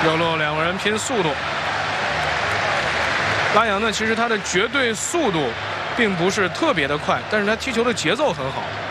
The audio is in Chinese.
右路两个人拼速度。拉扬呢，其实他的绝对速度并不是特别的快，但是他踢球的节奏很好。